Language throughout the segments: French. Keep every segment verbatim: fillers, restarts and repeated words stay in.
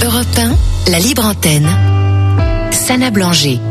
Europe un, la libre antenne. Sana Blanger.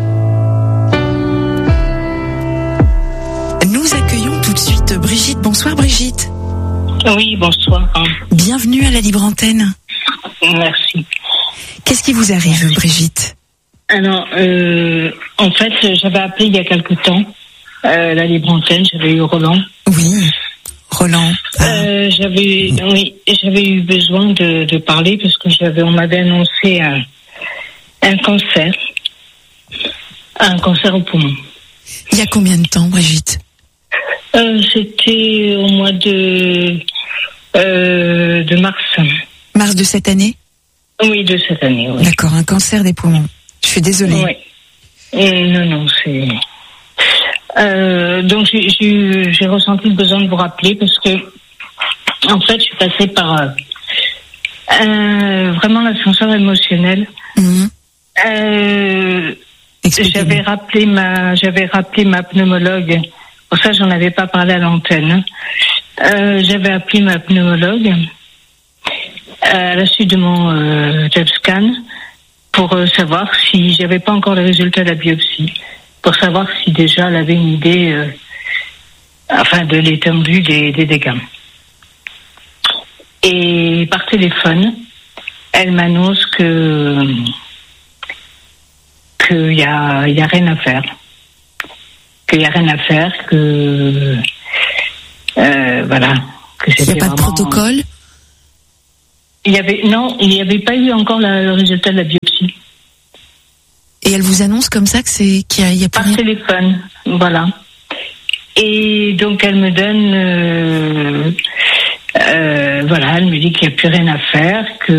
Nous accueillons tout de suite Brigitte. Bonsoir Brigitte. Oui, bonsoir. Bienvenue à la libre antenne. Merci. Qu'est-ce qui vous arrive Brigitte? Alors, euh, en fait, j'avais appelé il y a quelque temps euh, la libre antenne, j'avais eu Roland. Oui, Roland. Euh, j'avais, oui, j'avais eu besoin de, de parler parce que j'avais, on m'avait annoncé un, un cancer, un cancer au poumon. Il y a combien de temps, Brigitte? euh, C'était au mois de euh, de mars. Mars de cette année? Oui, de cette année. Oui. D'accord, un cancer des poumons. Je suis désolée. Oui. Euh, non, non, c'est. Euh, donc j'ai, j'ai, j'ai ressenti le besoin de vous rappeler parce que en fait je suis passée par euh, euh, vraiment l'ascenseur émotionnel. Mmh. Euh, j'avais rappelé ma j'avais rappelé ma pneumologue. Pour ça j'en avais pas parlé à l'antenne. Euh, j'avais appelé ma pneumologue à la suite de mon euh, T E P scan pour euh, savoir si j'avais pas encore les résultats de la biopsie. Pour savoir si déjà elle avait une idée euh, enfin de l'étendue des, des dégâts. Et par téléphone, elle m'annonce que qu'il y a, il y a rien à faire. Qu'il y a rien à faire, que euh, voilà. Que il n'y a pas de protocole? Il y avait, non, il n'y avait pas eu encore la, le résultat de la biopsie. Et elle vous annonce comme ça que c'est qu'il y a, il y a par rien... téléphone, voilà. Et donc elle me donne, euh, euh, voilà, elle me dit qu'il n'y a plus rien à faire, que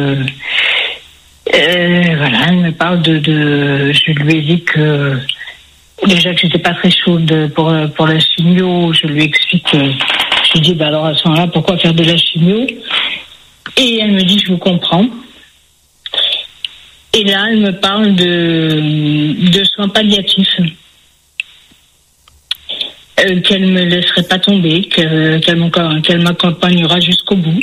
euh, voilà, elle me parle de, de, je lui ai dit que déjà que j'étais pas très chaude pour pour la chimio, je lui explique, que, je lui dis bah alors à ce moment-là pourquoi faire de la chimio? Et elle me dit je vous comprends. Et là, elle me parle de, de soins palliatifs, euh, qu'elle me laisserait pas tomber, que, qu'elle, qu'elle m'accompagnera jusqu'au bout.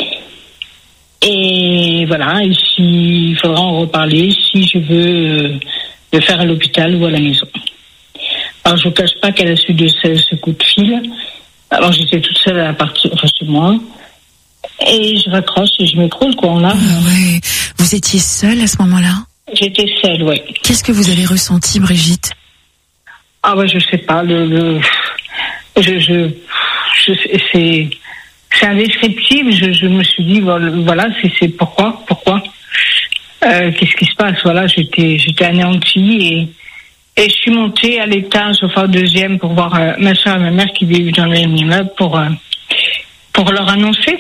Et voilà, et s'il faudra en reparler, si je veux euh, le faire à l'hôpital ou à la maison. Alors, je vous cache pas qu'à la suite de ce, ce coup de fil, alors j'étais toute seule à la partie, enfin chez moi, et je raccroche et je m'écroule, quoi, là. Ah ouais. Vous étiez seule à ce moment-là? J'étais seule, oui. Qu'est-ce que vous avez ressenti, Brigitte? Ah ouais, je sais pas, le, le je, je, je c'est, c'est indescriptible. Je, je me suis dit voilà, c'est, c'est pourquoi, pourquoi, euh, qu'est-ce qui se passe? Voilà, j'étais, j'étais anéantie et et je suis montée à l'étage, enfin au deuxième, pour voir euh, ma soeur et ma mère qui vivent dans le même immeuble pour euh, pour leur annoncer.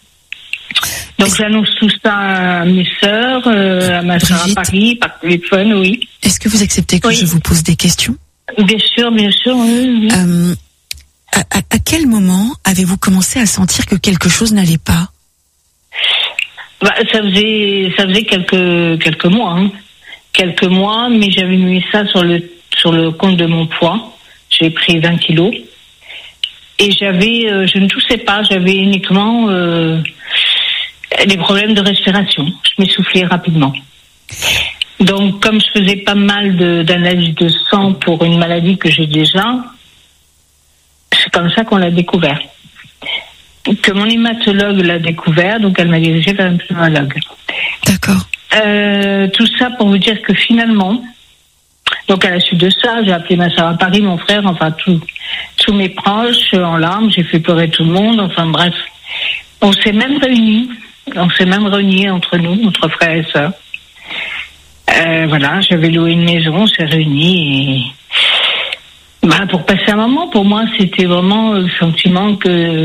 Donc j'annonce tout ça à mes sœurs, euh, à ma sœur à Paris, par téléphone, oui. Est-ce que vous acceptez que oui. je vous pose des questions? Bien sûr, bien sûr, oui. oui. Euh, à, à, à quel moment avez-vous commencé à sentir que quelque chose n'allait pas? Bah, ça faisait, ça faisait quelques quelques mois, hein. quelques mois, mais j'avais mis ça sur le sur le compte de mon poids. J'ai pris vingt kilos et j'avais, euh, je ne toussais pas, j'avais uniquement euh, des problèmes de respiration. Je m'essoufflais rapidement. Donc, comme je faisais pas mal de, d'analyses de sang pour une maladie que j'ai déjà, c'est comme ça qu'on l'a découvert. Que mon hématologue l'a découvert, donc elle m'a dirigé vers un pneumologue. D'accord. Euh, tout ça pour vous dire que finalement, donc à la suite de ça, j'ai appelé ma soeur à Paris, mon frère, enfin tous tous mes proches en larmes, j'ai fait pleurer tout le monde, enfin bref. On s'est même réunis, on s'est même réunis entre nous, entre frères et sœurs. Euh, voilà, j'avais loué une maison, on s'est réunis et bah, pour passer un moment, pour moi, c'était vraiment le sentiment que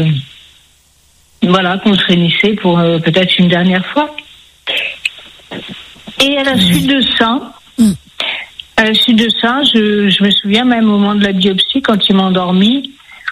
voilà, qu'on se réunissait pour euh, peut-être une dernière fois. Et à la suite de ça, mmh. à la suite de ça, je, je me souviens même au moment de la biopsie, quand il m'a endormi,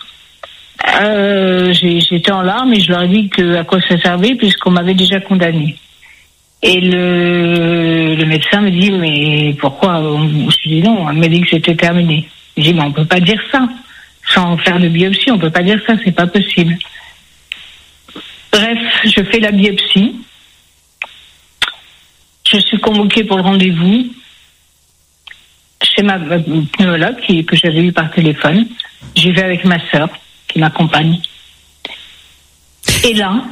euh, j'ai, j'étais en larmes et je leur ai dit que, à quoi ça servait puisqu'on m'avait déjà condamné. Et le, le médecin me dit, mais pourquoi? Je lui dis non, elle m'a dit que c'était terminé. Je dis, mais on peut pas dire ça. Sans faire de biopsie, on peut pas dire ça, c'est pas possible. Bref, je fais la biopsie. je suis convoquée pour le rendez-vous chez ma pneumologue qui, que j'avais eu par téléphone. J'y vais avec ma sœur qui m'accompagne. Et là,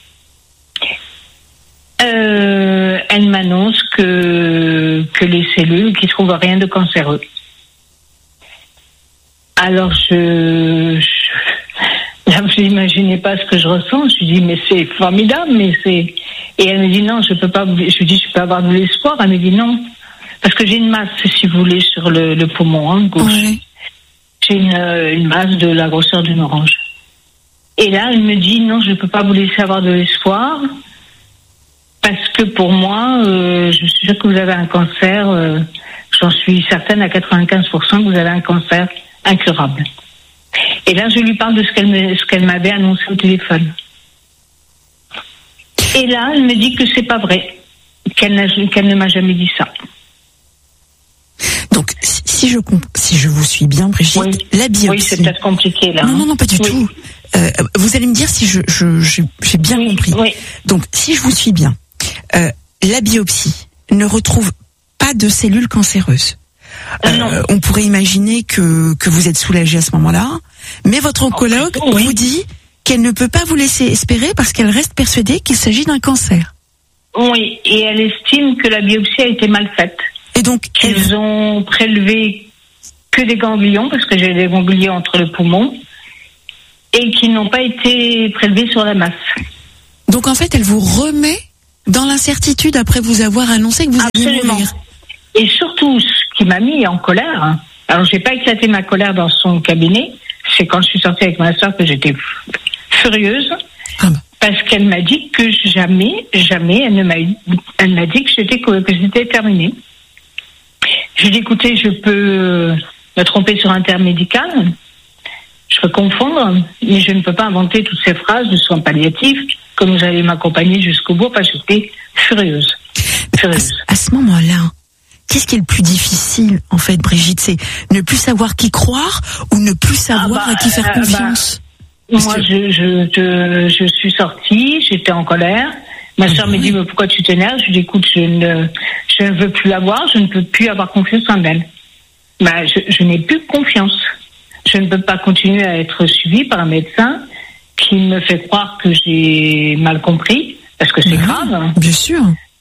euh, elle m'annonce que, que les cellules, qu'ils ne trouvent rien de cancéreux. Alors je... je Là, je n'imaginais pas ce que je ressens. Je lui dis, mais c'est formidable, mais c'est... Et elle me dit, non, je peux pas... Je lui dis, je peux avoir de l'espoir. Elle me dit, non. Parce que j'ai une masse, si vous voulez, sur le, le poumon hein, gauche. Oui. J'ai une, une masse de la grosseur d'une orange. Et là, elle me dit, non, je ne peux pas vous laisser avoir de l'espoir. Parce que pour moi, euh, je suis sûre que vous avez un cancer. Euh, j'en suis certaine à quatre-vingt-quinze pour cent que vous avez un cancer incurable. Et là, je lui parle de ce qu'elle, me, ce qu'elle m'avait annoncé au téléphone. Et là, elle me dit que c'est pas vrai, qu'elle, n'a, qu'elle ne m'a jamais dit ça. Donc, si, si je comp- si je vous suis bien, Brigitte, oui. la biopsie. Oui, c'est peut-être compliqué là. Non, non, non, pas du oui. tout. Euh, vous allez me dire si je, je, je j'ai bien oui, compris. Oui. Donc, si je vous suis bien, euh, la biopsie ne retrouve pas de cellules cancéreuses. Euh, on pourrait imaginer que, que vous êtes soulagé à ce moment-là, mais votre oncologue oh, oui. vous dit qu'elle ne peut pas vous laisser espérer parce qu'elle reste persuadée qu'il s'agit d'un cancer. Oui, et elle estime que la biopsie a été mal faite. Et donc, qu'ils elle... ont prélevé que des ganglions, parce que j'ai des ganglions entre le poumon, et qui n'ont pas été prélevés sur la masse. Donc en fait, elle vous remet dans l'incertitude après vous avoir annoncé que vous alliez mourir. Et surtout, ce qui m'a mis en colère, hein, alors j'ai pas éclaté ma colère dans son cabinet, c'est quand je suis sortie avec ma soeur que j'étais furieuse, ah bah. parce qu'elle m'a dit que jamais, jamais, elle ne m'a, elle m'a dit que j'étais, que j'étais terminée. Je lui ai dit, écoutez, je peux me tromper sur un terme médical, je peux confondre, mais je ne peux pas inventer toutes ces phrases de soins palliatifs, comme vous allez m'accompagner jusqu'au bout, parce que j'étais furieuse. furieuse. À, à ce moment-là, qu'est-ce qui est le plus difficile, en fait, Brigitte? C'est ne plus savoir qui croire ou ne plus savoir ah bah, à qui faire euh, confiance? bah, Moi, que... je, je, je, je suis sortie, j'étais en colère. Ma soeur oui. me dit, mais pourquoi tu t'énerves? Je lui dis, écoute, je ne, je ne veux plus la voir, je ne peux plus avoir confiance en elle. Bah, je, je n'ai plus confiance. Je ne peux pas continuer à être suivie par un médecin qui me fait croire que j'ai mal compris, parce que c'est oui, grave. Bien sûr.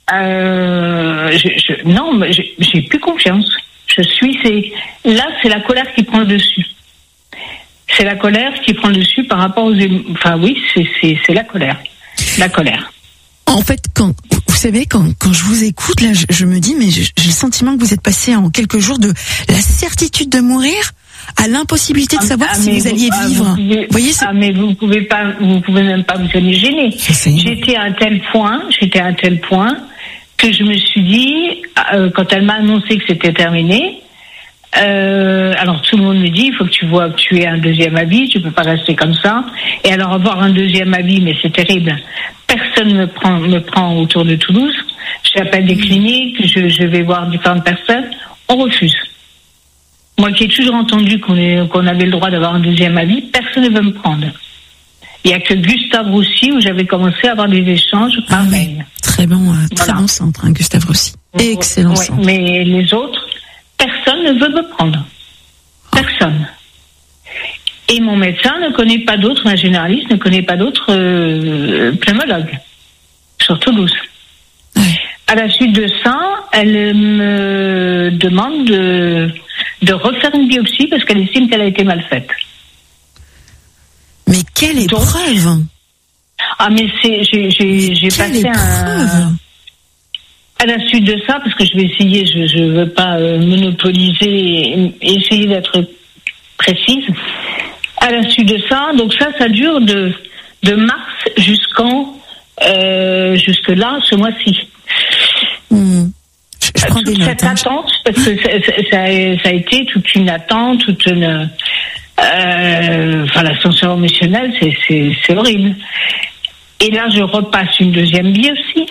Euh, je, je, non, j'ai, j'ai plus confiance. Je suis, c'est là, c'est la colère qui prend le dessus. C'est la colère qui prend le dessus par rapport aux, enfin oui, c'est c'est c'est la colère, la colère. En fait, quand vous savez, quand quand je vous écoute là, je, je me dis, mais j'ai le sentiment que vous êtes passé en quelques jours de la certitude de mourir à l'impossibilité de savoir ah, si vous, vous alliez ah, vivre. Vous pouvez, voyez, c'est... ah mais vous pouvez pas, vous pouvez même pas vous imaginer. J'étais à un tel point, j'étais à un tel point que je me suis dit, euh, quand elle m'a annoncé que c'était terminé, euh, alors tout le monde me dit, il faut que tu vois que tu aies un deuxième avis, tu peux pas rester comme ça. Et alors avoir un deuxième avis, mais c'est terrible. Personne me prend, me prend autour de Toulouse. J'appelle des cliniques, je, je vais voir différentes personnes, on refuse. Moi qui ai toujours entendu qu'on, est, qu'on avait le droit d'avoir un deuxième avis, personne ne veut me prendre. Il n'y a que Gustave Roussy où j'avais commencé à avoir des échanges par mail. Très bon, euh, très voilà. bon centre, hein, Gustave Roussy. Excellent ouais, centre. Mais les autres, personne ne veut me prendre. Personne. Et mon médecin ne connaît pas d'autres, un généraliste ne connaît pas d'autres euh, pneumologues sur Toulouse. Ouais. À la suite de ça, elle me demande de, de refaire une biopsie parce qu'elle estime qu'elle a été mal faite. Mais quelle épreuve! Donc, ah mais c'est j'ai j'ai, j'ai passé épreuve. un à la suite de ça parce que je vais essayer, je je veux pas euh, monopoliser, et essayer d'être précise. À la suite de ça, donc ça ça dure de de mars jusqu'en euh, jusque là ce mois-ci. Mmh. Je, je prends toute des cette notes, attente hein. Parce que ça, ça, ça a été toute une attente, toute une Euh, enfin, l'ascenseur émotionnel, c'est, c'est, c'est horrible. Et là, je repasse une deuxième biopsie.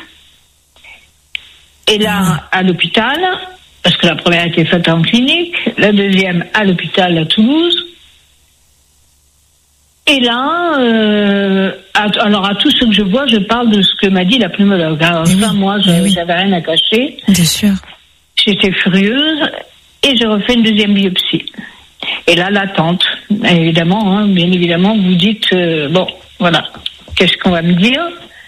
Et là, à l'hôpital, parce que la première a été faite en clinique, la deuxième à l'hôpital à Toulouse. Et là, euh, à, alors à tous ceux que je vois, je parle de ce que m'a dit la pneumologue. Alors oui, ça, moi, je, oui. j'avais rien à cacher. Bien sûr. J'étais furieuse et je refais une deuxième biopsie. Et là, l'attente, évidemment, hein, bien évidemment, vous dites, euh, bon, voilà, qu'est-ce qu'on va me dire?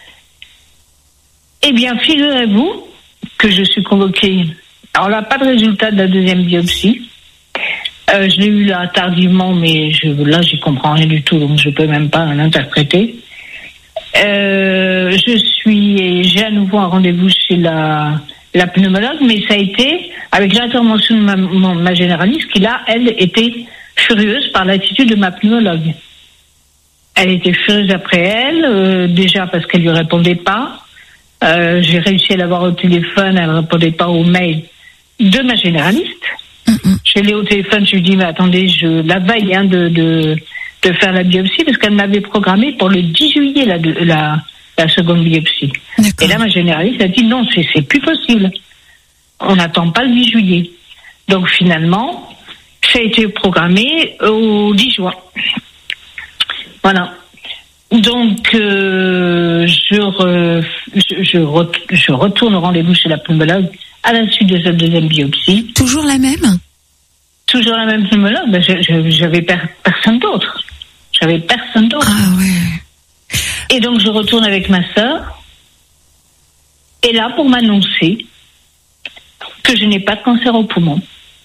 Eh bien, figurez-vous que je suis convoquée. Alors là, pas de résultat de la deuxième biopsie. Euh, je l'ai eu là tardivement, mais je, là, j'y comprends rien du tout, donc je peux même pas l'interpréter. Euh, je suis, j'ai à nouveau un rendez-vous chez la, la pneumologue, mais ça a été avec l'intervention de ma, ma, ma généraliste qui là, elle, était furieuse par l'attitude de ma pneumologue. Elle était furieuse après elle, euh, déjà parce qu'elle lui répondait pas. Euh, j'ai réussi à l'avoir au téléphone, elle répondait pas aux mails de ma généraliste. Mm-hmm. Je l'ai au téléphone, je lui dis mais attendez, je la veille hein, de, de de faire la biopsie parce qu'elle m'avait programmé pour le dix juillet la la, la seconde biopsie. D'accord. Et là ma généraliste a dit non, c'est c'est plus possible. On n'attend pas le dix juillet. Donc finalement, ça a été programmé au dix juin. Voilà. Donc, euh, je, re, je, je, re, je retourne au rendez-vous chez la pneumologue à la suite de cette deuxième biopsie. Toujours la même? Toujours la même pneumologue. Ben, je, je, j'avais per, personne d'autre. J'avais personne d'autre. Ah ouais. Et donc, je retourne avec ma sœur. Et là, pour m'annoncer que je n'ai pas de cancer au poumon.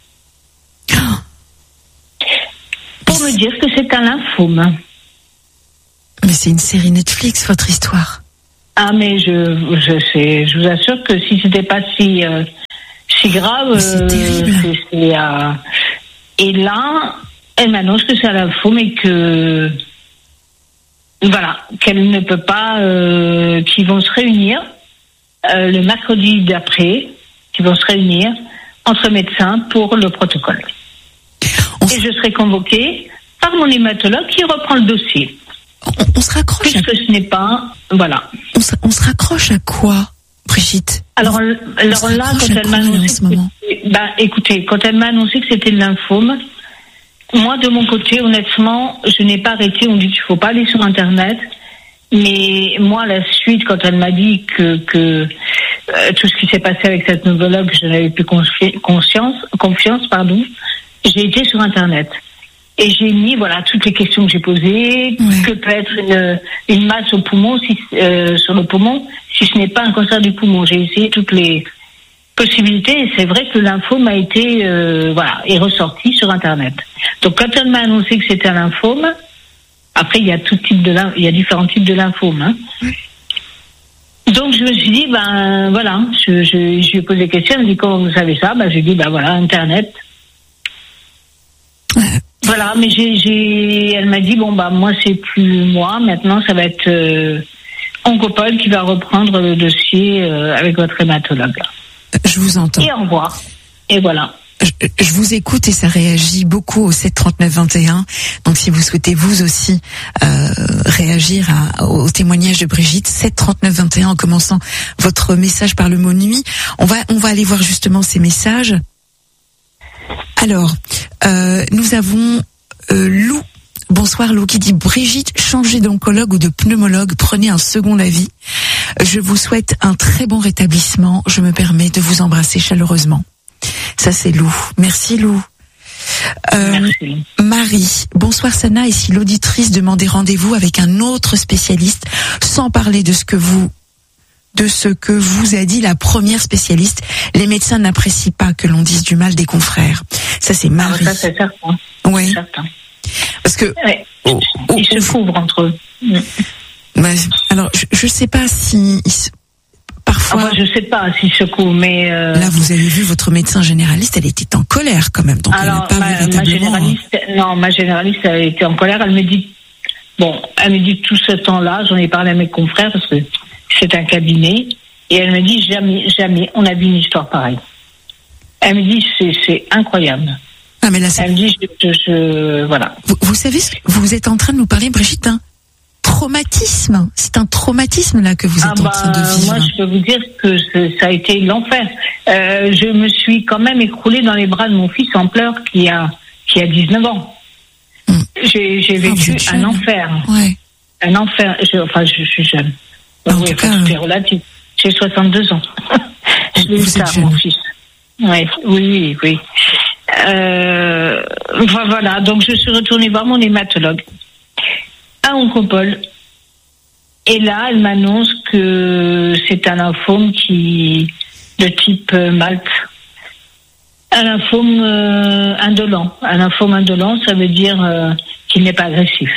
Oh. Pour me dire que c'est un lymphome. Mais c'est une série Netflix, votre histoire. Ah, mais je, je sais, je vous assure que si c'était pas si, euh, si grave, c'est euh, terrible. C'est, c'est, euh, et là, elle m'annonce que c'est un lymphome et que, voilà, qu'elle ne peut pas, euh, qu'ils vont se réunir, euh, le mercredi d'après, qu'ils vont se réunir entre médecins pour le protocole. On et s... je serai convoquée par mon hématologue qui reprend le dossier. On, on se raccroche Puisque à... ce n'est pas... Voilà. On se, on se raccroche à quoi, Brigitte? Alors, alors là, quand elle m'a annoncé... Que, bah, écoutez, quand elle m'a annoncé que c'était le lymphome, moi, de mon côté, honnêtement, je n'ai pas arrêté. On dit qu'il ne faut pas aller sur Internet. Mais moi, la suite, quand elle m'a dit que, que euh, tout ce qui s'est passé avec cette pneumologue, je n'avais plus confi- conscience, confiance, pardon, j'ai été sur Internet. Et j'ai mis voilà toutes les questions que j'ai posées, ouais. Que peut être une, une masse au poumon, si, euh, sur le poumon, si ce n'est pas un cancer du poumon. J'ai essayé toutes les possibilités et c'est vrai que lymphome a été euh, voilà est ressorti sur Internet. Donc quand elle m'a annoncé que c'était un lymphome, après il y a tout type de il y a différents types de lymphomes. Hein. Donc je me suis dit ben voilà, je, je, je lui ai posé des questions. Elle me dit comment vous savez ça? Ben je lui ai dit ben voilà Internet. Voilà, mais j'ai, j'ai, elle m'a dit bon bah moi c'est plus moi, maintenant ça va être euh, Oncopole qui va reprendre le dossier euh, avec votre hématologue. Je vous entends. Et au revoir. Et voilà. Je, je vous écoute et ça réagit beaucoup au sept trente-neuf vingt et un. Donc si vous souhaitez vous aussi euh, réagir à, au témoignage de Brigitte, sept trente-neuf vingt et un en commençant votre message par le mot nuit. On va on va aller voir justement ces messages. Alors, euh, nous avons euh, Lou. Bonsoir Lou qui dit Brigitte, changez d'oncologue ou de pneumologue, prenez un second avis. Je vous souhaite un très bon rétablissement. Je me permets de vous embrasser chaleureusement. Ça c'est Lou. Merci Lou. Euh, Merci. Marie, bonsoir Sana. Et si l'auditrice demandait rendez-vous avec un autre spécialiste, sans parler de ce que vous de ce que vous a dit la première spécialiste, les médecins n'apprécient pas que l'on dise du mal des confrères. Ça c'est Marie. Ah, ça c'est certain. Oui. C'est certain. Parce que ouais. oh, oh, ils se couvrent entre eux. Bah, alors je, je sais pas si ils, parfois. Ah, moi, je sais pas s'ils se couvrent, mais euh... là vous avez vu votre médecin généraliste, elle était en colère quand même. Donc alors elle pas ma, ma généraliste, non, ma généraliste elle était en colère. Elle me dit, bon, elle me dit tout ce temps-là, j'en ai parlé à mes confrères parce que c'est un cabinet, et elle me dit jamais, jamais, on a vu une histoire pareille. Elle me dit c'est, c'est incroyable. Ah mais là, c'est... Elle me dit je, je, je voilà. Vous, vous savez, vous êtes en train de nous parler, Brigitte, d'un traumatisme. C'est un traumatisme là que vous êtes ah bah, en train de vivre. Moi, je peux vous dire que ça a été l'enfer. Euh, je me suis quand même écroulée dans les bras de mon fils en pleurs qui a qui a dix-neuf ans. Hum. J'ai, j'ai vécu ah, un enfer. Ouais. un enfer. Je, enfin, je suis jeune. En oui, tout cas, c'est relatif. J'ai soixante-deux ans. Je l'ai eu tard, mon fils. Ouais, oui, oui. Euh, voilà, donc je suis retournée voir mon hématologue à Oncopole. Et là, elle m'annonce que c'est un lymphome qui, de type euh, Malte. Un lymphome euh, indolent. Un lymphome indolent, ça veut dire euh, qu'il n'est pas agressif.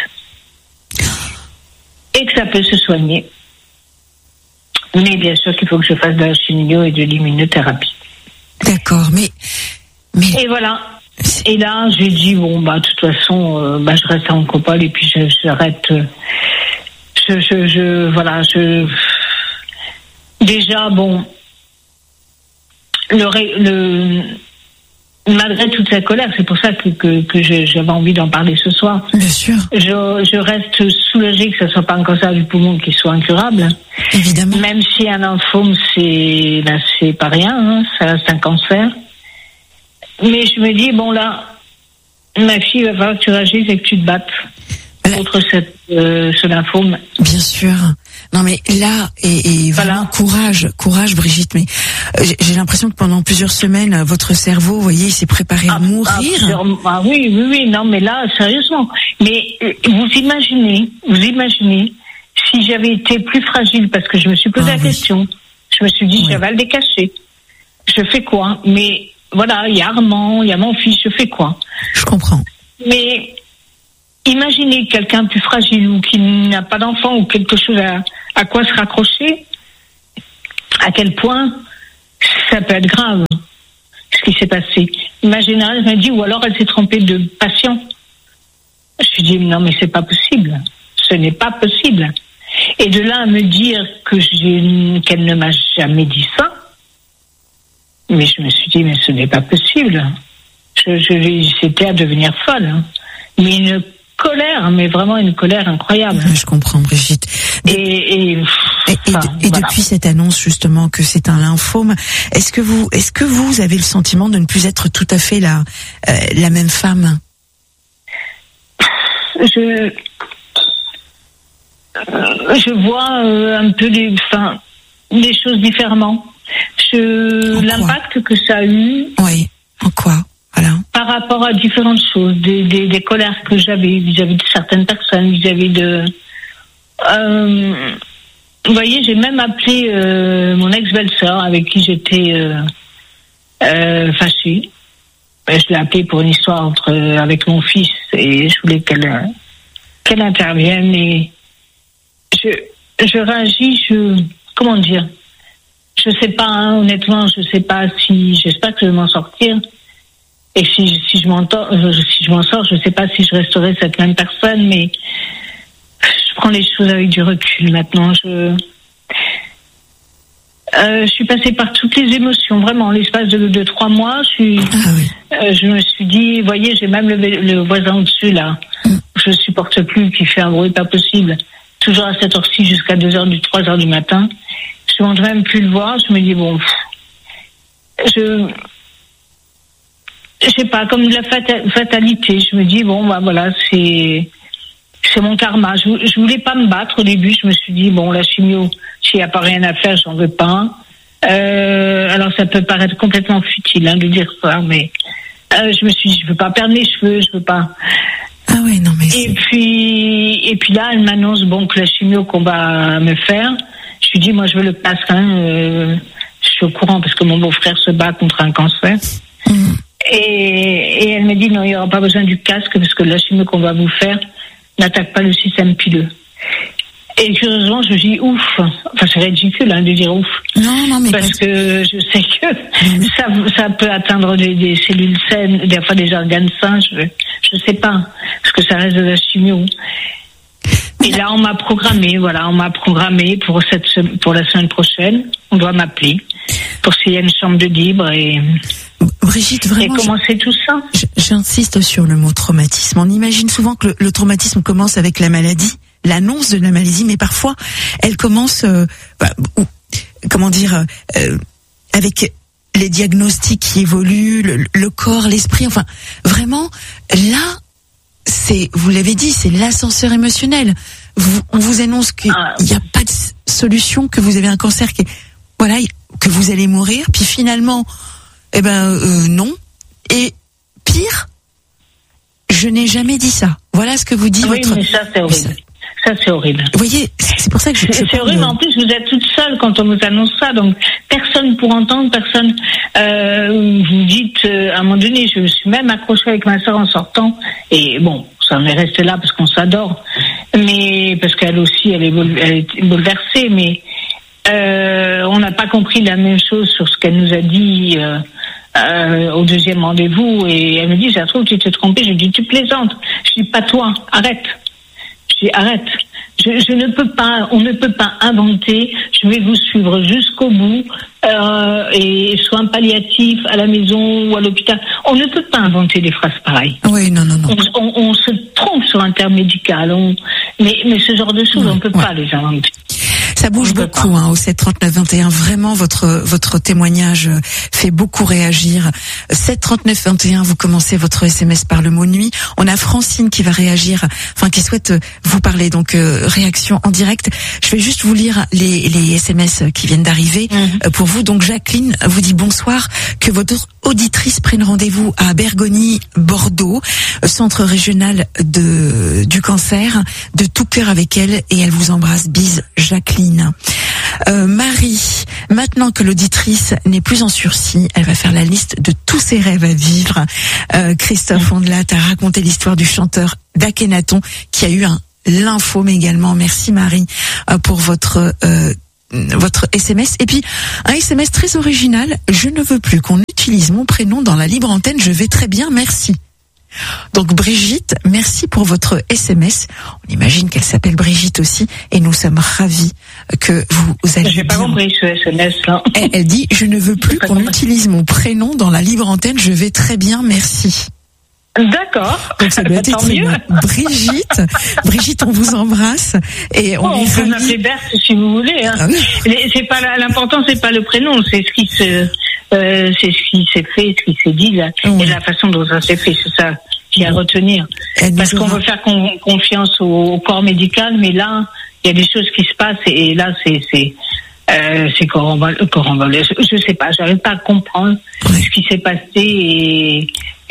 Et que ça peut se soigner. Mais bien sûr qu'il faut que je fasse de la chimio et de l'immunothérapie. D'accord, mais, mais... Et voilà. Et là, j'ai dit, bon, bah, de toute façon, euh, bah, je reste à Oncopole et puis je, j'arrête. Euh, je, je, je, voilà, je. Déjà, bon, le, le, malgré toute la colère, c'est pour ça que, que, que je, j'avais envie d'en parler ce soir. Bien sûr. Je, je reste soulagée que ce ne soit pas un cancer du poumon qui soit incurable. Évidemment. Même si un lymphome, c'est, ben, c'est pas rien, hein, ça reste un cancer. Mais je me dis, bon là, ma fille, il va falloir que tu réagisses et que tu te battes euh, contre cette, euh, ce lymphome. Bien sûr. Non mais là, et, et vraiment voilà. courage, courage Brigitte, mais j'ai, j'ai l'impression que pendant plusieurs semaines, votre cerveau, vous voyez, il s'est préparé à ah, mourir. Ah, ah oui, oui, oui, non mais là, sérieusement. Mais euh, vous imaginez, vous imaginez, si j'avais été plus fragile, parce que je me suis posé ah, la oui. question, je me suis dit, oui. j'avais à le décacher. Je fais quoi? Mais voilà, il y a Armand, il y a mon fils, je fais quoi? Je comprends. Mais imaginez quelqu'un plus fragile ou qui n'a pas d'enfant ou quelque chose à, à quoi se raccrocher, à quel point ça peut être grave, ce qui s'est passé. Imaginez, elle m'a dit, ou alors elle s'est trompée de patient. Je lui ai dit, non mais c'est pas possible, ce n'est pas possible. Et de là à me dire que j'ai, qu'elle ne m'a jamais dit ça, mais je me suis dit, mais ce n'est pas possible. Je, je, c'était à devenir folle. Hein. Mais une colère, mais vraiment une colère incroyable. Je comprends, Brigitte. De... Et, et, et, et, enfin, et voilà. depuis cette annonce, justement, que c'est un lymphome, est-ce que vous, est-ce que vous avez le sentiment de ne plus être tout à fait la, euh, la même femme? Je, je vois euh, un peu les, enfin, les choses différemment. Je, l'impact que ça a eu. Oui. En quoi? Voilà. Par rapport à différentes choses, des, des, des colères que j'avais vis-à-vis de certaines personnes, vis-à-vis de. Euh, vous voyez, j'ai même appelé euh, mon ex-belle-sœur avec qui j'étais euh, euh, fâchée. Je l'ai appelée pour une histoire entre avec mon fils et je voulais qu'elle qu'elle intervienne et je je réagis, je comment dire. Je sais pas, hein, honnêtement, je sais pas si, j'espère que je vais m'en sortir. Et si, si je m'entends, si je m'en sors, je sais pas si je resterai cette même personne, mais je prends les choses avec du recul maintenant. Je, euh, je suis passée par toutes les émotions, vraiment, l'espace de, de trois mois. Je suis, ah oui. euh, je me suis dit, voyez, j'ai même le, le voisin au-dessus là. Mm. Je supporte plus, qui fait un bruit pas possible. Toujours à cette heure-ci jusqu'à deux heures du trois heures du matin. Je ne même plus le voir, je me dis, bon, je je sais pas, comme de la fatalité, je me dis, bon, bah voilà, c'est c'est mon karma. Je, je voulais pas me battre au début, je me suis dit, bon, la chimio, s'il n'y a pas rien à faire, j'en veux pas. Euh, alors ça peut paraître complètement futile hein, de dire ça, mais euh, je me suis dit, je veux pas perdre mes cheveux, je veux pas. Ah oui, non mais. Et c'est... puis, et puis là, elle m'annonce, bon, que la chimio qu'on va me faire. Je lui dis, moi, je veux le casque. Hein, euh, je suis au courant parce que mon beau-frère se bat contre un cancer. Mmh. Et, et elle me dit, non, il n'y aura pas besoin du casque parce que la chimio qu'on va vous faire n'attaque pas le système pileux. Et curieusement, je me dis, ouf. Enfin, c'est ridicule hein, de dire ouf. Non, non, mais parce que je sais que mmh. ça, ça peut atteindre des, des cellules saines, des fois des organes sains. Je ne sais pas. Parce que ça reste de la chimio. Et là, on m'a programmé, voilà, on m'a programmé pour cette, pour la semaine prochaine. On doit m'appeler pour s'il y a une chambre de libre et. Brigitte, vraiment. Et commencer tout ça. J'insiste sur le mot traumatisme. On imagine souvent que le, le traumatisme commence avec la maladie, l'annonce de la maladie, mais parfois, elle commence, euh, bah, ou, comment dire, euh, avec les diagnostics qui évoluent, le, le corps, l'esprit, enfin, vraiment, là, c'est, vous l'avez dit, c'est l'ascenseur émotionnel. vous, on vous annonce qu'il n'y a pas de solution, que vous avez un cancer qui est, voilà, que vous allez mourir, puis finalement, eh ben euh, non. Et pire, je n'ai jamais dit ça. Voilà ce que vous dit oui, votre. Mais ça c'est horrible. Ça c'est horrible. Vous voyez, c'est pour ça que je. C'est, c'est horrible. De... En plus, vous êtes toute seule quand on vous annonce ça, donc personne pour entendre, personne. Euh, vous dites euh, à un moment donné, je me suis même accrochée avec ma sœur en sortant, et bon, ça en est resté là parce qu'on s'adore, mais parce qu'elle aussi, elle est, elle est bouleversée, mais euh, on n'a pas compris la même chose sur ce qu'elle nous a dit. Euh, Euh, au deuxième rendez-vous, et elle me dit, ça se trouve, tu t'es trompée. Je dis, tu plaisantes. Je dis, pas toi, arrête. Je dis, arrête. Je, je ne peux pas, on ne peut pas inventer, je vais vous suivre jusqu'au bout, euh, et soins palliatifs à la maison ou à l'hôpital. On ne peut pas inventer des phrases pareilles. Oui, non, non, non. On, on, on se trompe sur un terme médical, on, mais, mais ce genre de choses, ouais, on ne peut ouais. pas les inventer. Ça bouge beaucoup hein, au sept trente-neuf vingt et un. Vraiment, votre votre témoignage fait beaucoup réagir. sept trente-neuf vingt et un, vous commencez votre S M S par le mot nuit. On a Francine qui va réagir, enfin qui souhaite vous parler. Donc euh, réaction en direct. Je vais juste vous lire les les S M S qui viennent d'arriver mmh. euh, pour vous. Donc Jacqueline vous dit bonsoir, que votre auditrice prenne rendez-vous à Bergony, Bordeaux, centre régional de du cancer, de tout cœur avec elle, et elle vous embrasse. Bise, Jacqueline. Euh, Marie, maintenant que l'auditrice n'est plus en sursis, elle va faire la liste de tous ses rêves à vivre. Euh, Christophe Ondelat a raconté l'histoire du chanteur d'Akhenaton qui a eu un lymphome également. Merci Marie euh, pour votre euh, votre S M S. Et puis un S M S très original. Je ne veux plus qu'on utilise mon prénom dans la libre antenne. Je vais très bien, merci. Donc Brigitte, merci pour votre S M S. On imagine qu'elle s'appelle Brigitte aussi, et nous sommes ravis que vous, vous allez J'ai bien. pas compris ce S M S là. Elle, elle dit, je ne veux plus qu'on compris. utilise mon prénom dans la libre antenne. Je vais très bien, merci. D'accord. Donc ça doit être écrit. Brigitte, Brigitte, on vous embrasse et on, oh, on peut m'appeler Berthe si vous voulez. Hein. Ah c'est pas l'important, c'est pas le prénom, c'est ce qui se, euh, c'est ce qui s'est fait, ce qui s'est dit là, oui. et la façon dont ça s'est fait, c'est ça qu'il y a à retenir. Parce qu'on veut faire con, confiance au, au corps médical, mais là, il y a des choses qui se passent et, et là, c'est c'est euh, c'est corrombolé. Je, je sais pas, j'arrive pas à comprendre oui. ce qui s'est passé et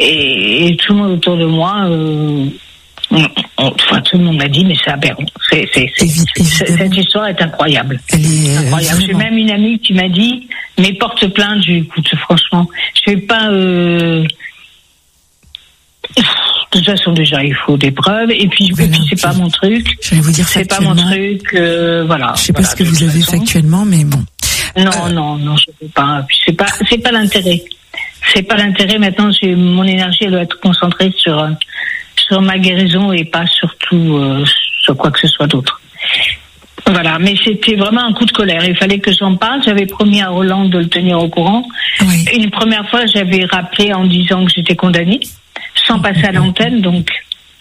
Et, et tout le monde autour de moi, euh, on, on, enfin tout le monde m'a dit, mais c'est aberrant. C'est, c'est, c'est, c'est, cette histoire est incroyable. Elle est incroyable. J'ai même une amie qui m'a dit, mais porte plainte. J'ai écoute, franchement, je vais pas. Euh... De toute façon, déjà, il faut des preuves. Et puis, voilà, et puis c'est je, pas mon truc. Je vais vous dire c'est pas mon truc. Euh, voilà. Je sais voilà, pas ce que vous avez façon. factuellement, mais bon. Non, euh... non, non, je peux pas. Puis c'est pas, c'est pas l'intérêt. C'est pas l'intérêt. Maintenant, j'ai mon énergie, elle doit être concentrée sur sur ma guérison et pas surtout euh, sur quoi que ce soit d'autre. Voilà. Mais c'était vraiment un coup de colère. Il fallait que j'en parle. J'avais promis à Roland de le tenir au courant. Oui. Une première fois, j'avais rappelé en disant que j'étais condamnée, sans passer à l'antenne. Donc,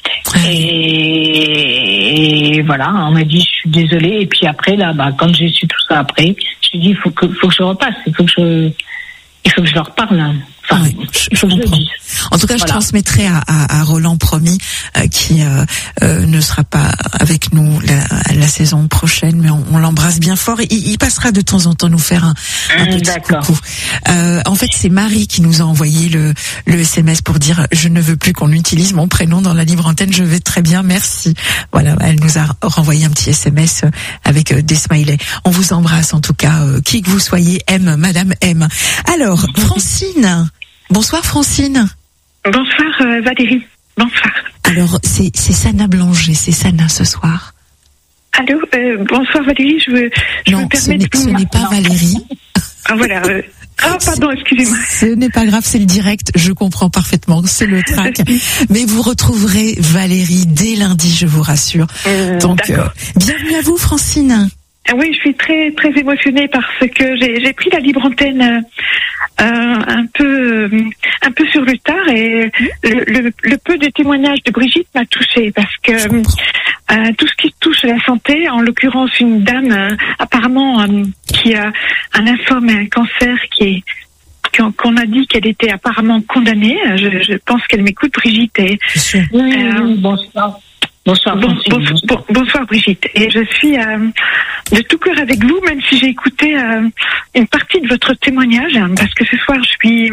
et, et voilà. On m'a dit, je suis désolée. Et puis après, là, bah, quand j'ai su tout ça après, j'ai dit, il faut que faut que je repasse. Il faut que je Il faut que je leur parle. Enfin, oui, je, je comprends. En tout cas, voilà. Je transmettrai à, à, à Roland Promis, euh, qui euh, euh, ne sera pas avec nous la, la saison prochaine, mais on, on l'embrasse bien fort. Et il, il passera de temps en temps nous faire un, un petit D'accord. coucou. Euh, en fait, c'est Marie qui nous a envoyé le, le S M S pour dire « Je ne veux plus qu'on utilise mon prénom dans la libre antenne, je vais très bien, merci ». Voilà, elle nous a renvoyé un petit S M S avec des smileys. On vous embrasse en tout cas, euh, qui que vous soyez, M, Madame M. Alors, Francine. Bonsoir Francine. Bonsoir euh, Valérie. Bonsoir. Alors c'est c'est Sana Blanger, c'est Sana ce soir. Allô, euh, bonsoir Valérie, je veux je non, me permets ce n'est, de ce n'est pas Valérie. Ah voilà. Euh... Ah pardon, excusez-moi. Ce n'est pas grave, c'est le direct, je comprends parfaitement, c'est le track. Mais vous retrouverez Valérie dès lundi, je vous rassure. Euh, Donc euh, bienvenue à vous Francine. Oui, je suis très très émotionnée parce que j'ai j'ai pris la libre antenne euh, un peu euh, un peu sur le tard et le, le, le peu de témoignages de Brigitte m'a touchée parce que euh, tout ce qui touche à la santé, en l'occurrence une dame euh, apparemment euh, qui a un lymphome et un cancer qui est qu'on, qu'on a dit qu'elle était apparemment condamnée. Je, je pense qu'elle m'écoute, Brigitte. Et, oui, euh, oui, bonsoir. Bonsoir, bon, bon, bon, bonsoir Brigitte. Et je suis euh, de tout cœur avec vous, même si j'ai écouté euh, une partie de votre témoignage, hein, parce que ce soir je suis,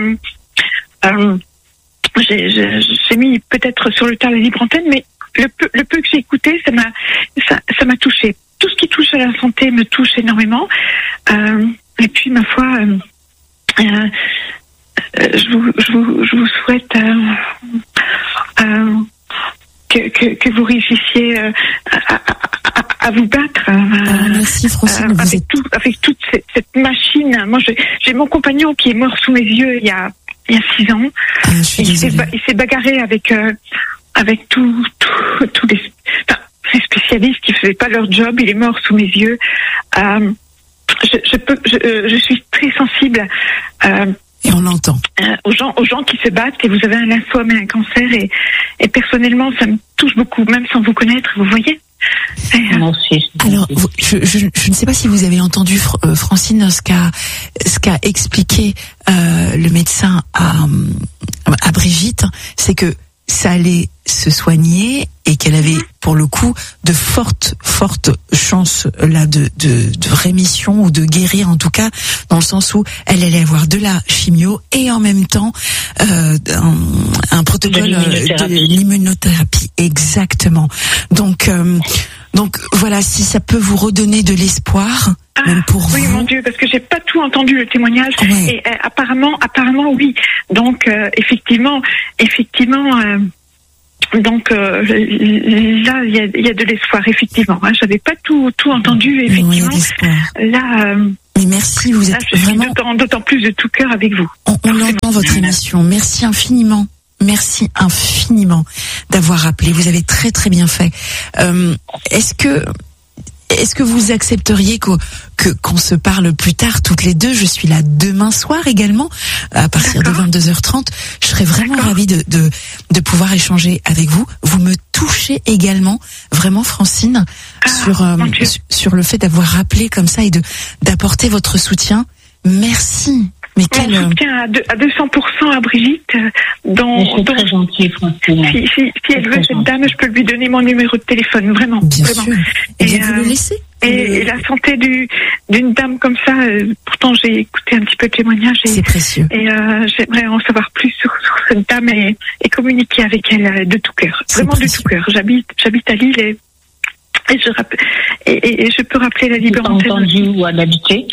euh, j'ai, j'ai, j'ai mis peut-être sur le tard la libre antenne, mais le peu, le peu que j'ai écouté, ça m'a, ça, ça m'a touché. Tout ce qui touche à la santé me touche énormément. Euh, et puis ma foi, euh, euh, je, vous, je, vous, je vous souhaite euh, euh, que, que, que vous réussissiez euh, à, à, à vous battre. Euh, ah, merci Francine. euh, vous avec, êtes... tout, avec toute cette, cette machine. Moi, j'ai, j'ai mon compagnon qui est mort sous mes yeux il y a, il y a six ans. Ah, je suis il, s'est, désolée. il s'est bagarré avec, euh, avec tous tout, tout les, enfin, ces spécialistes qui ne faisaient pas leur job. Il est mort sous mes yeux. Euh, je, je, peux, je, je suis très sensible. Euh, Et on l'entend. Euh, aux gens, aux gens qui se battent, et vous avez un lymphome et un cancer, et, et personnellement, ça me touche beaucoup, même sans vous connaître, vous voyez. Et, euh, Moi aussi. Alors, vous- je, je, je ne sais pas si vous avez entendu Fr- euh, Francine ce qu'a ce qu'a expliqué euh, le médecin à, à Brigitte, c'est que ça allait se soigner et qu'elle avait pour le coup de fortes fortes chances là de, de de rémission ou de guérir, en tout cas dans le sens où elle allait avoir de la chimio et en même temps euh, un, un protocole De euh, de l'immunothérapie. l'immunothérapie, exactement. Donc euh, donc voilà, si ça peut vous redonner de l'espoir, ah, même pour oui, vous. mon Dieu, parce que j'ai pas tout entendu le témoignage, Ouais. et euh, apparemment, apparemment, oui. Donc, euh, effectivement, effectivement. Euh, Donc euh, là, il y a, il y a de l'espoir, effectivement. Hein. J'avais pas tout tout entendu, Oui, il y a effectivement. de l'espoir. Là, euh, Mais merci, vous là, êtes je suis vraiment. d'autant, d'autant plus de tout cœur avec vous. On, on entend votre émission. Merci infiniment. Merci infiniment d'avoir appelé. Vous avez très très bien fait. Euh, est-ce que est-ce que vous accepteriez qu'au- que qu'on se parle plus tard toutes les deux? Je suis là demain soir également à partir D'accord. de vingt-deux heures trente. Je serais vraiment D'accord. ravie de, de de pouvoir échanger avec vous. Vous me touchez également, vraiment Francine, Ah, sur euh, mon Dieu. sur- sur le fait d'avoir rappelé comme ça et de d'apporter votre soutien. Merci. Mais Mon quel euh, soutien à, deux, à deux cents pour cent à Brigitte, euh, dont, Mais c'est dont très gentil, Francine. si, si, si elle veut, très cette gentil. dame, je peux lui donner mon numéro de téléphone, vraiment. bien vraiment. sûr. Et bien, Et, vous euh, le laissez. Et, et la santé du, d'une dame comme ça, euh, pourtant j'ai écouté un petit peu de témoignages et, C'est précieux. et euh, j'aimerais en savoir plus sur, sur cette dame et, et communiquer avec elle euh, de tout cœur. C'est Vraiment de précieux. tout cœur. J'habite, j'habite à Lille et, et, je, rapp- et, et, et je peux rappeler la J'ai pas liberté entendu où elle habitait.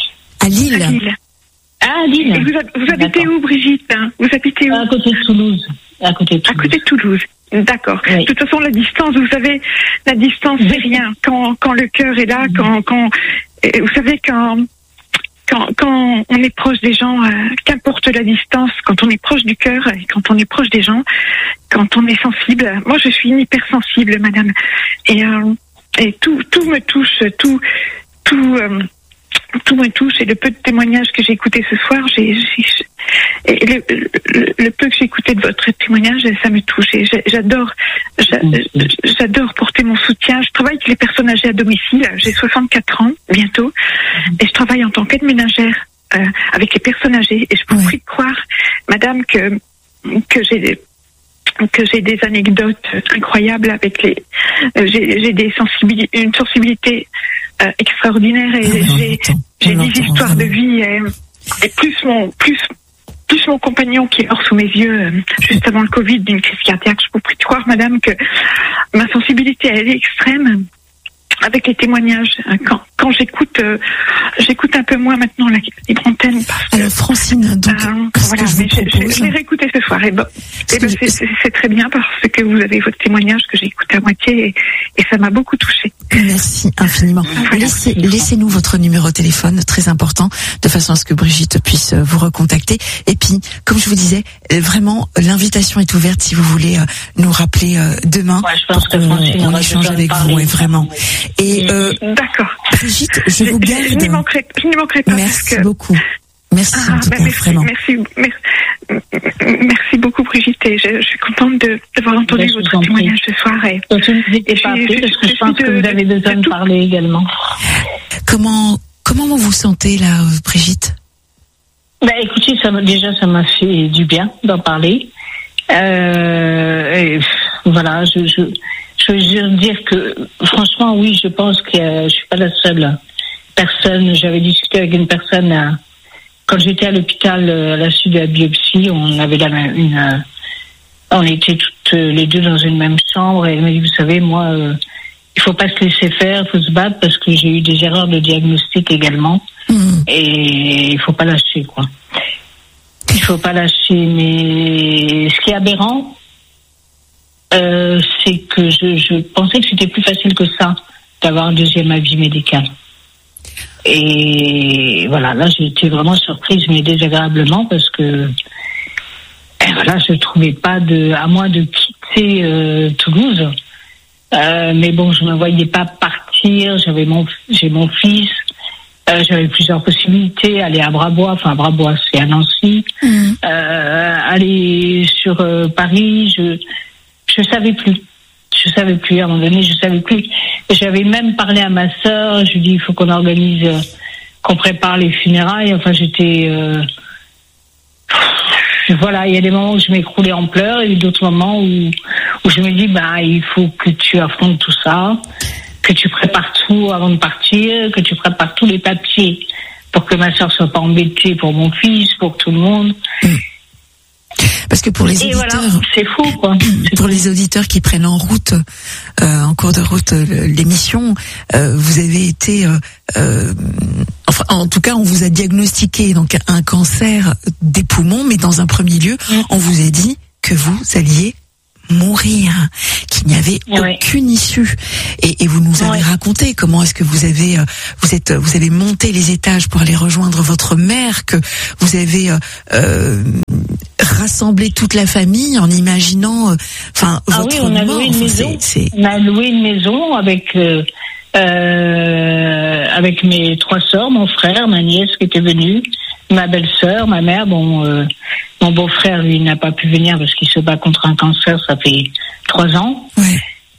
À Lille. à Lille. Ah, Et Lille. vous, hab- vous habitez D'accord. où, Brigitte, hein? Vous habitez où? À côté de Toulouse. À côté de À Toulouse. côté de Toulouse. D'accord. Oui. De toute façon, la distance, vous savez, la distance, c'est rien. Quand, quand le cœur est là, quand, quand, et vous savez, quand, quand, quand on est proche des gens, euh, qu'importe la distance, quand on est proche du cœur, et quand on est proche des gens, quand on est sensible. Moi, je suis une hypersensible, madame. Et, euh, et tout, tout me touche, tout, tout, euh, tout me touche, et le peu de témoignages que j'ai écoutés ce soir, j'ai, j'ai- et le, le, le peu que j'ai écouté de votre témoignage, ça me touche. Et j'a- j'adore, j'a- j'adore porter mon soutien. Je travaille avec les personnes âgées à domicile. J'ai soixante-quatre ans bientôt, et je travaille en tant qu'aide ménagère euh, avec les personnes âgées. Et je vous Oui. prie de croire, madame, que que j'ai des que j'ai des anecdotes incroyables avec les. euh, j'ai, j'ai des sensibilités, une sensibilité euh, extraordinaire, et Ah, on j'ai l'entend. On j'ai des l'entend histoires de vraiment. vie, et, et plus mon plus plus mon compagnon qui est mort sous mes yeux euh, juste avant le Covid d'une crise cardiaque. Je vous prie de croire, madame, que ma sensibilité elle est extrême avec les témoignages. Quand quand j'écoute euh, j'écoute un peu moins maintenant la libre antenne parce que Alors Francine, donc euh, ce voilà, que je vous mais je, je, propose, je l'ai réécouté ce soir, et bon, Ce et ben, que je- c'est, c'est, c'est très bien parce que vous avez votre témoignage que j'ai écouté à moitié, et, et ça m'a beaucoup touchée. merci infiniment. Voilà. Laissez, laissez-nous votre numéro de téléphone, très important, de façon à ce que Brigitte puisse euh, vous recontacter. Et puis, comme je vous disais, euh, vraiment, l'invitation est ouverte si vous voulez euh, nous rappeler euh, demain Ouais, je pense pour que qu'on Francine on aura échange besoin de avec parler. vous, et vraiment. Et euh, D'accord. Brigitte, je vous Je, je n'y garde. manquerai, je n'y manquerai pas. Merci parce que, beaucoup. Merci Ah, en tout ben cas, merci, vraiment. merci, merci, merci beaucoup, Brigitte. Et je, je suis contente de, d'avoir entendu Ben, je vous votre en prie. témoignage ce soir. Et, Surtout, n'hésitez Et je pas à suis- appeler je- parce que je je pense suis que de- vous avez de- besoin de de tout- parler également. Comment comment vous vous sentez là, euh, Brigitte? Ben, écoutez, ça, m'a- déjà, ça m'a fait du bien d'en parler. Euh, et, pff, voilà, je, je, je veux juste dire que, franchement, oui, je pense que euh, je suis pas la seule personne. J'avais discuté avec une personne euh, quand j'étais à l'hôpital euh, à la suite de la biopsie. On avait la même, une, euh, on était toutes les deux dans une même chambre et elle m'a dit, vous savez, moi, euh, il faut pas se laisser faire, il faut se battre parce que j'ai eu des erreurs de diagnostic également mmh. et il faut pas lâcher, quoi. Il faut pas lâcher, mais ce qui est aberrant, euh, c'est que je, je pensais que c'était plus facile que ça d'avoir un deuxième avis médical. Et voilà, là j'ai été vraiment surprise, mais désagréablement, parce que et voilà, je ne trouvais pas de, à moi de quitter euh, Toulouse. Euh, mais bon, je ne me voyais pas partir. J'avais mon, j'ai mon fils. Euh, j'avais plusieurs possibilités. Aller à Brabois, enfin Brabois, c'est à Nancy. Mmh. Euh, aller sur euh, Paris, je je savais plus. Je savais plus. À un moment donné, je savais plus. Et j'avais même parlé à ma sœur. Je lui ai dit, il faut qu'on organise, euh, qu'on prépare les funérailles. Enfin, j'étais. Euh, Voilà, il y a des moments où je m'écroulais en pleurs et d'autres moments où, où je me dis, bah, il faut que tu affrontes tout ça, que tu prépares tout avant de partir, que tu prépares tous les papiers pour que ma soeur soit pas embêtée pour mon fils, pour tout le monde. Parce que pour les et auditeurs, voilà, c'est fou, quoi. C'est pour fou. les auditeurs qui prennent en route, euh, en cours de route, euh, l'émission, euh, vous avez été, euh, euh, enfin, en tout cas, on vous a diagnostiqué donc un cancer des poumons, mais dans un premier lieu, mmh. on vous a dit que vous alliez mourir, qu'il n'y avait ouais. aucune issue. Et, et vous nous avez ouais. raconté comment est-ce que vous avez, euh, vous êtes, vous avez monté les étages pour aller rejoindre votre mère, que vous avez euh, euh, rassemblé toute la famille en imaginant, enfin, euh, ah votre oui, on a mort. loué une Enfin, maison. c'est, c'est... On a loué une maison avec euh, euh, avec mes trois sœurs, mon frère, ma nièce qui était venue, ma belle-sœur, ma mère. Bon. Euh, Mon beau-frère, lui, n'a pas pu venir parce qu'il se bat contre un cancer, ça fait trois ans. Ouais.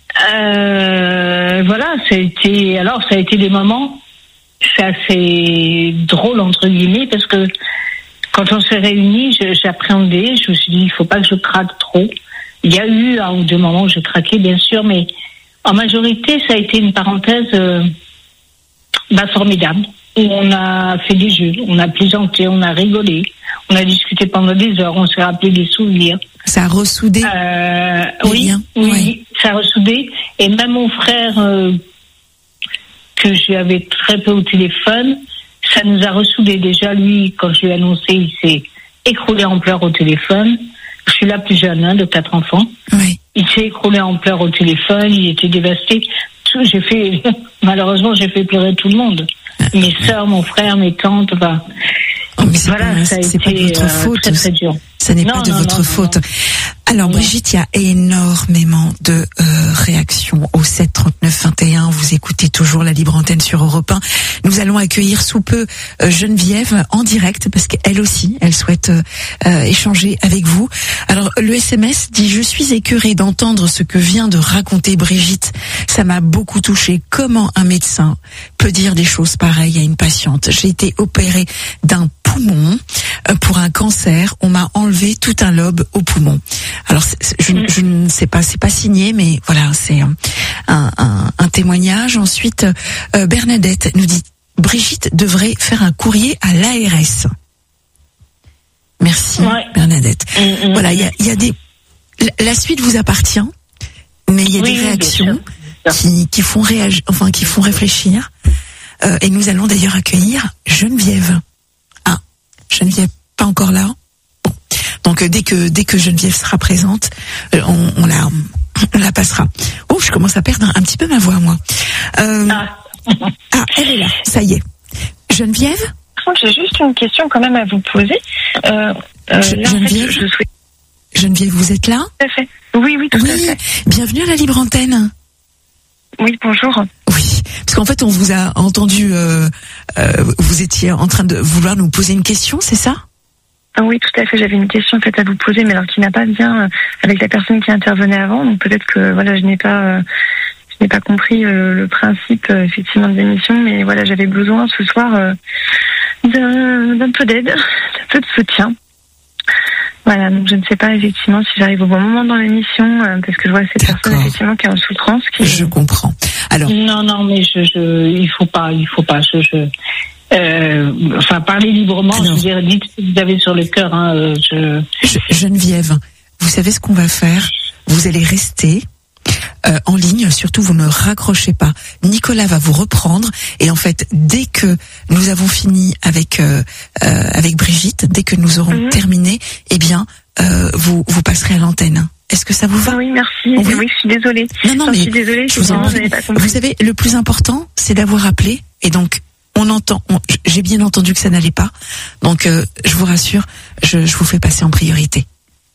Euh, voilà, ça a été, alors ça a été des moments, c'est assez drôle, entre guillemets, parce que quand on s'est réunis, je, j'appréhendais, je me suis dit, il faut pas que je craque trop. Il y a eu un ou deux moments où je craquais, bien sûr, mais en majorité, ça a été une parenthèse euh, bah, formidable. Où on a fait des jeux, on a plaisanté, on a rigolé, on a discuté pendant des heures, on s'est rappelé des souvenirs. Ça a ressoudé euh, les oui, liens. Oui, ouais. Ça a ressoudé. Et même mon frère, euh, que j'avais très peu au téléphone, ça nous a ressoudé. Déjà, lui, quand je lui ai annoncé, il s'est écroulé en pleurs au téléphone. Je suis la plus jeune, hein, de quatre enfants. Oui. Il s'est écroulé en pleurs au téléphone, il était dévasté. Tout, j'ai fait, malheureusement, j'ai fait pleurer tout le monde. Mes sœurs, mon frère, mes tantes, bah, oh, mais c'est voilà, pas, ça a c'est été pas de votre faute. Très, très dur. Ça n'est non, pas de non, votre non, faute. Non. Alors non. Brigitte, il y a énormément de euh, réactions au sept trente-neuf vingt et un. Vous écoutez toujours la libre antenne sur Europe un. Nous allons accueillir sous peu euh, Geneviève en direct parce qu'elle aussi, elle souhaite euh, euh, échanger avec vous. Alors le S M S dit: je suis écœurée d'entendre ce que vient de raconter Brigitte. Ça m'a beaucoup touchée. Comment un médecin peut dire des choses pareilles à une patiente? J'ai été opérée d'un poumon pour un cancer. On m'a enlevé tout un lobe au poumon. Alors c'est, c'est, je, je ne sais pas, c'est pas signé, mais voilà, c'est un, un, un témoignage. Ensuite, euh, Bernadette nous dit: Brigitte devrait faire un courrier à l'A R S. Merci, ouais. Bernadette. Mmh, voilà, il y a, y a des. La, la suite vous appartient, mais il y a oui, des réactions qui, qui font réagir, enfin qui font réfléchir. Euh, et nous allons d'ailleurs accueillir Geneviève. Ah, Geneviève, pas encore là. Bon, donc euh, dès que dès que Geneviève sera présente, euh, on, on la on la passera. Oh, je commence à perdre un, un petit peu ma voix, moi. Euh, ah. ah, elle est là. Ça y est. Geneviève. J'ai juste une question quand même à vous poser. Euh, euh, Je, là, Geneviève, en fait, je souhaite... Geneviève, vous êtes là? Tout à fait. Oui, oui, tout oui. à fait. Bienvenue à la libre antenne. Oui, bonjour. Oui, parce qu'en fait, on vous a entendu, euh, euh, vous étiez en train de vouloir nous poser une question, c'est ça? Oui, tout à fait. J'avais une question en fait à vous poser, mais alors qui n'a pas bien avec la personne qui intervenait avant. Donc peut-être que voilà, je n'ai pas, euh, je n'ai pas compris euh, le principe euh, effectivement de l'émission, mais voilà, j'avais besoin ce soir euh, d'un, d'un peu d'aide, d'un peu de soutien. Voilà, donc je ne sais pas effectivement si j'arrive au bon moment dans l'émission, euh, parce que je vois cette personne effectivement qui est en souffrance. Qui... Je comprends. Alors. Non, non, mais je, je, il faut pas, il faut pas. Je, je, euh, enfin, parlez librement. Alors, je veux dire, dites ce que vous avez sur le cœur. Hein, je... Je, Geneviève, vous savez ce qu'on va faire ? Vous allez rester. Euh, en ligne, surtout vous ne raccrochez pas. Nicolas va vous reprendre et en fait dès que nous avons fini avec euh, euh, avec Brigitte, dès que nous aurons mmh. terminé, eh bien euh, vous vous passerez à l'antenne. Est-ce que ça vous va ? Oui, merci. Oui, oui, je suis désolée. Non, non, enfin, mais je suis désolée. Je vous en prie. Vous savez, le plus important, c'est d'avoir appelé et donc on entend. On, j'ai bien entendu que ça n'allait pas, donc euh, je vous rassure, je, je vous fais passer en priorité. D'accord ?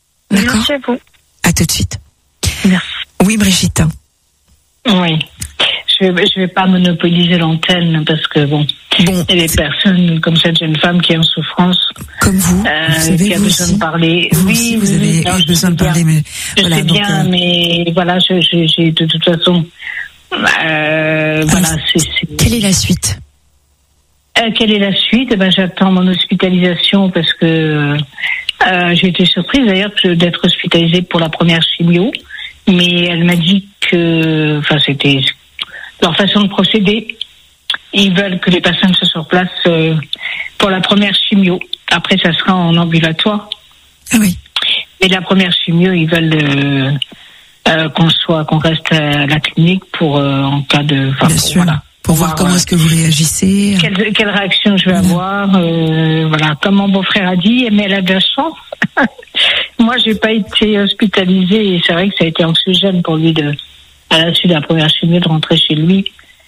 Merci à vous. À tout de suite. Merci. Oui, Brigitte. Oui. Je vais, je vais pas monopoliser l'antenne parce que bon, bon. il y a des personnes comme cette jeune femme qui est en souffrance. Comme vous, euh, vous savez, qui a vous besoin aussi, de parler. Vous oui, aussi, vous oui, avez non, eu besoin de parler, mais je voilà, sais donc, bien, euh... mais voilà, je, je, j'ai de toute façon, euh, voilà, c'est, c'est. Quelle est la suite? Euh, quelle est la suite? Eh ben, j'attends mon hospitalisation parce que euh, j'ai été surprise d'ailleurs d'être hospitalisée pour la première chimio, mais elle m'a dit que, enfin, c'était leur façon de procéder. Ils veulent que les personnes soient sur place euh, pour la première chimio. Après, ça sera en ambulatoire. Ah oui. Mais la première chimio, ils veulent euh, euh, qu'on soit, qu'on reste à la clinique pour euh, en cas de. Bien pour, sûr. Voilà, pour voir, voir comment euh, est-ce que vous réagissez. Quelle, quelle réaction je vais voilà. avoir. Euh, voilà, comme mon beau-frère a dit, mais elle a de la chance. Moi, j'ai pas été hospitalisée et c'est vrai que ça a été anxiogène pour lui de, à la suite de la première chimio, de rentrer chez lui.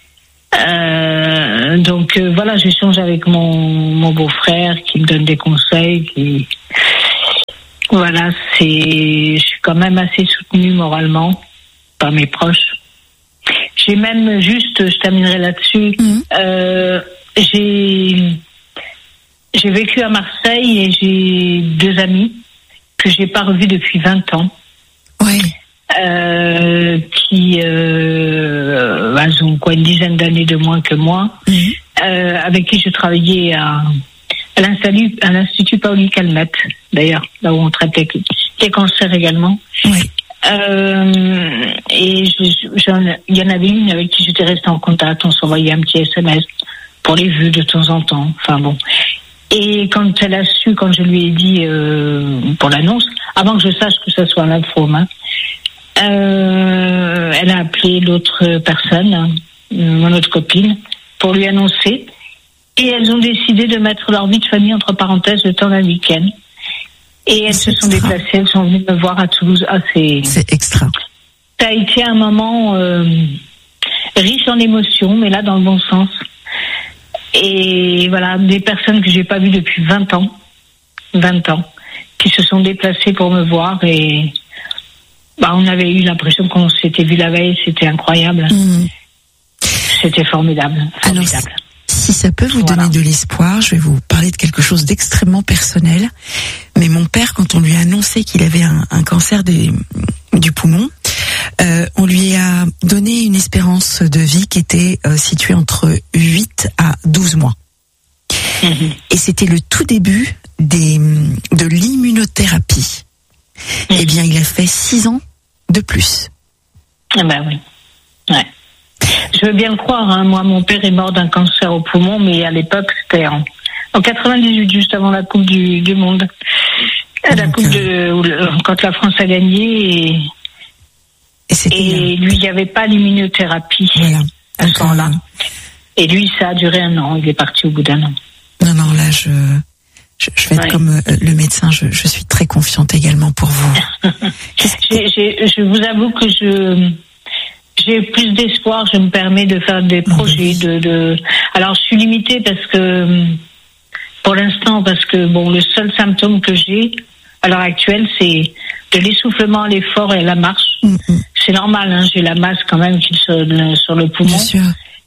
Euh, donc euh, voilà, j'échange avec mon, mon beau-frère qui me donne des conseils. Qui... Voilà, c'est, je suis quand même assez soutenue moralement par mes proches. J'ai même juste, je terminerai là-dessus. Mmh. Euh, j'ai j'ai vécu à Marseille et j'ai deux amis que j'ai pas revus depuis vingt ans. Oui. Euh, qui euh, bah, ont quoi une dizaine d'années de moins que moi, mmh. euh, avec qui je travaillais à, à l'institut, à l'institut Paoli Calmette, d'ailleurs, là où on traite les, les cancers également. Oui. Euh, et il y en avait une avec qui j'étais restée en contact, on s'envoyait un petit S M S pour les vues de temps en temps. Enfin bon. Et quand elle a su, quand je lui ai dit euh, pour l'annonce, avant que je sache que ça soit un lymphome, hein, Euh, elle a appelé l'autre personne, mon autre copine, pour lui annoncer. Et elles ont décidé de mettre leur vie de famille entre parenthèses le temps d'un week-end. Et elles c'est se sont extra. déplacées, elles sont venues me voir à Toulouse. Ah, c'est, c'est extra. Ça a été un moment euh, riche en émotions, mais là dans le bon sens. Et voilà, des personnes que j'ai pas vues depuis vingt ans, vingt ans, qui se sont déplacées pour me voir et bah, on avait eu l'impression qu'on s'était vu la veille, c'était incroyable. Mmh. C'était formidable. formidable. Alors, si ça peut vous voilà. donner de l'espoir, je vais vous parler de quelque chose d'extrêmement personnel. Mais mon père, quand on lui a annoncé qu'il avait un, un cancer des, du poumon, euh, on lui a donné une espérance de vie qui était euh, située entre huit à douze mois. Mmh. Et c'était le tout début des, de l'immunothérapie. Mmh. Eh bien, il a fait six ans de plus. Ah ben oui. Ouais. Je veux bien le croire, hein. Moi, mon père est mort d'un cancer au poumon, mais à l'époque, c'était en, en quatre-vingt-dix-huit, juste avant la Coupe du, du Monde. Donc, la Coupe euh... de, quand la France a gagné, et, et, et lui, il n'y avait pas l'immunothérapie voilà. à ce moment-là. Et lui, ça a duré un an. Il est parti au bout d'un an. Non, non, là, je... Je, je vais être ouais. comme euh, le médecin, je, je suis très confiante également pour vous. j'ai, j'ai, je vous avoue que je j'ai plus d'espoir, je me permets de faire des projets. de, de Alors je suis limitée parce que, pour l'instant, parce que bon, le seul symptôme que j'ai à l'heure actuelle, c'est de l'essoufflement à l'effort et à la marche. Mm-hmm. C'est normal, hein, j'ai la masse quand même qui sur le, sur le poumon. Bien sûr.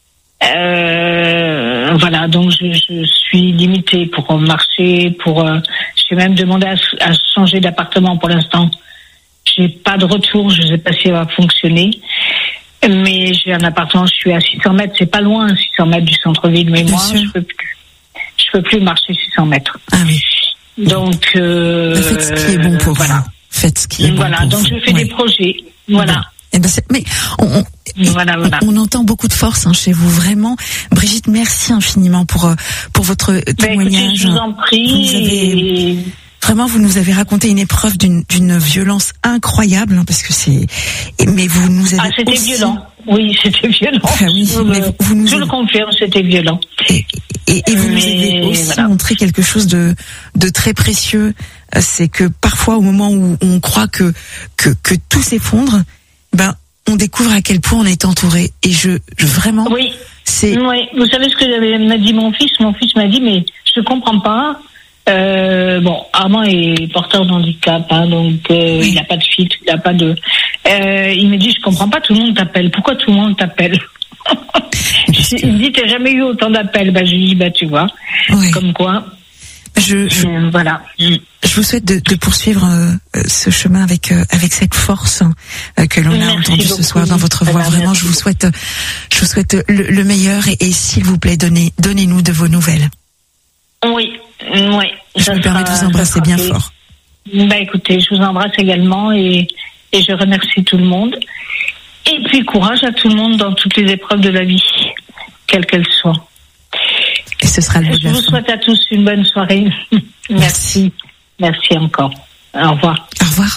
Euh, voilà, donc je, je suis limitée pour marcher, pour. Euh, j'ai même demandé à, à changer d'appartement pour l'instant. J'ai pas de retour, je sais pas si ça va fonctionner. Mais j'ai un appartement, je suis à six cents mètres, c'est pas loin, six cents mètres du centre-ville, mais Bien moi, sûr. je peux plus, je peux plus marcher six cents mètres. Ah oui. Donc, euh, faites ce qui est bon pour voilà. vous. Faites ce qui est voilà, bon pour donc vous. je fais Ouais. des projets. Voilà. Bon. Eh ben c'est, mais on, on, Voilà, voilà. on entend beaucoup de force hein, chez vous, vraiment. Brigitte, merci infiniment pour pour votre témoignage. Ben écoutez, je vous en prie. Vous nous avez, et... vraiment, vous nous avez raconté une épreuve d'une d'une violence incroyable, hein, parce que c'est. Mais vous nous avez Ah, c'était aussi... violent. Oui, c'était violent. Ah oui, je mais vous, vous nous je avez... le confirme, c'était violent. Et, et, et vous Mais nous avez aussi voilà. montré quelque chose de de très précieux. C'est que parfois, au moment où on croit que que que tout s'effondre, ben on découvre à quel point on est entouré. Et je, je vraiment, Oui. c'est. Oui. Vous savez ce que j'avais- m'a dit mon fils? Mon fils m'a dit, mais je ne comprends pas. Euh, bon, Armand est porteur de handicap, hein, donc euh, Oui. il n'a pas de filtre, il n'a pas de. Euh, il me dit, je comprends pas, tout le monde t'appelle. Pourquoi tout le monde t'appelle? Il me dit, t'as jamais eu autant d'appels. Bah, je lui dis, bah, tu vois, Ouais. comme quoi. Je, je, Euh, voilà. je vous souhaite de, de poursuivre euh, ce chemin avec euh, avec cette force euh, que l'on a Merci entendue ce beaucoup. soir dans votre voix. Voilà, Vraiment, merci je vous souhaite, je vous souhaite le, le meilleur et, et s'il vous plaît, donnez donnez-nous de vos nouvelles. Oui, oui. Je me permets de vous embrasser bien fort. Bah écoutez, je vous embrasse également et, et je remercie tout le monde. Et puis courage à tout le monde dans toutes les épreuves de la vie, quelles qu'elles soient. Et ce sera le mot de Je la vous fin. souhaite à tous une bonne soirée. Merci. Merci encore. Au revoir. Au revoir.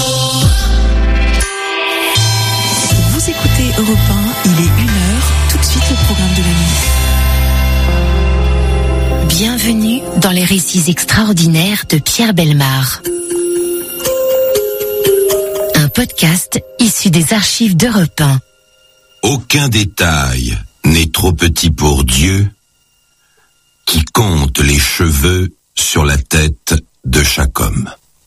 Vous écoutez Europe un, il est une heure, tout de suite le programme de la nuit. Bienvenue dans les récits extraordinaires de Pierre Bellemare. Un podcast issu des archives d'Europe un. Aucun détail n'est trop petit pour Dieu, qui compte les cheveux sur la tête de chaque homme.